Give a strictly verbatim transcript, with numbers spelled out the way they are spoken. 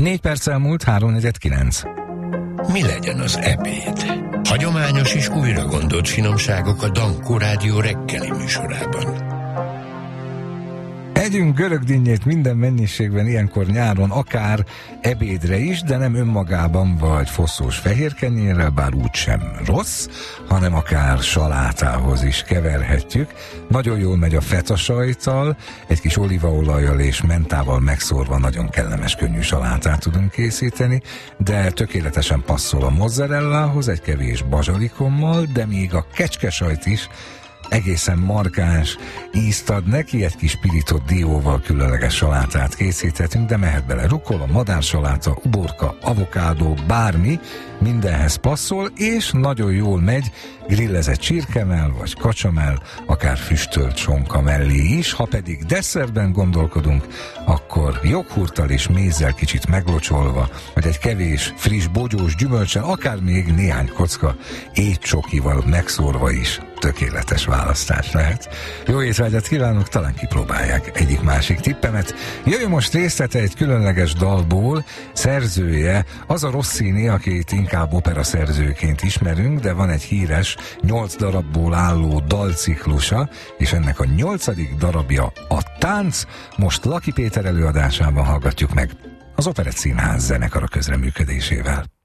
Négy perc elmúlt, háromnegyed kilenc. Mi legyen az ebéd? Hagyományos és újra gondolt finomságok a Dankó Rádió reggeli műsorában. Együnk görögdinnyét minden mennyiségben ilyenkor nyáron, akár ebédre is, de nem önmagában vagy foszós fehérkenyérrel, bár úgysem rossz, hanem akár salátához is keverhetjük. Nagyon jól megy a feta sajttal, egy kis olívaolajjal és mentával megszórva nagyon kellemes, könnyű salátát tudunk készíteni, de tökéletesen passzol a mozzarellához, egy kevés bazsalikommal, de még a kecskesajt is egészen markáns ízt ad neki, egy kis pirított dióval különleges salátát készíthetünk, de mehet bele rukola, madársaláta, uborka, avokádó, bármi, mindenhez passzol, és nagyon jól megy grillezett csirkemell, vagy kacsamell, akár füstölt sonka mellé is. Ha pedig desszertben gondolkodunk, akkor joghurttal és mézzel kicsit meglocsolva, vagy egy kevés friss bogyós gyümölcsel, akár még néhány kocka étcsokival megszórva is tökéletes választás lehet. Jó étvágyat kívánok, talán kipróbálják egyik-másik tippemet. Jöjjön most részlete egy különleges dalból, szerzője az a Rossini, akit inkább operaszerzőként ismerünk, de van egy híres nyolc darabból álló dalciklusa, és ennek a nyolcadik darabja a Tánc. Most Laki Péter előadásában hallgatjuk meg az Operett Színház zenekara közreműködésével.